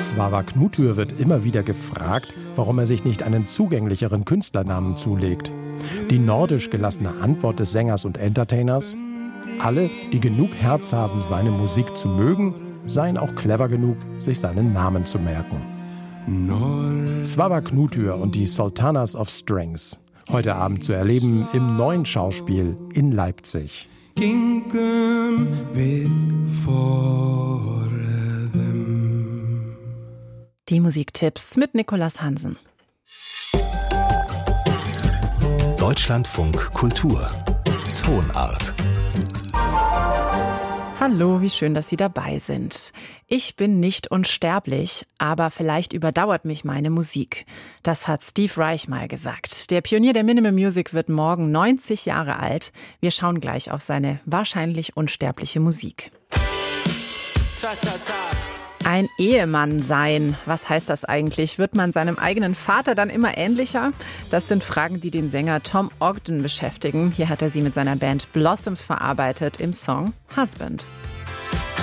Svawa Knutür wird immer wieder gefragt, warum er sich nicht einen zugänglicheren Künstlernamen zulegt. Die nordisch gelassene Antwort des Sängers und Entertainers: Alle, die genug Herz haben, seine Musik zu mögen, seien auch clever genug, sich seinen Namen zu merken. Svawa Knutür und die Sultanas of Strings. Heute Abend zu erleben im Neuen Schauspiel in Leipzig. Die Musiktipps mit Nicolas Hansen. Deutschlandfunk Kultur. Tonart. Hallo, wie schön, dass Sie dabei sind. Ich bin nicht unsterblich, aber vielleicht überdauert mich meine Musik. Das hat Steve Reich mal gesagt. Der Pionier der Minimal Music wird morgen 90 Jahre alt. Wir schauen gleich auf seine wahrscheinlich unsterbliche Musik. Ein Ehemann sein. Was heißt das eigentlich? Wird man seinem eigenen Vater dann immer ähnlicher? Das sind Fragen, die den Sänger Tom Ogden beschäftigen. Hier hat er sie mit seiner Band Blossoms verarbeitet im Song Husband.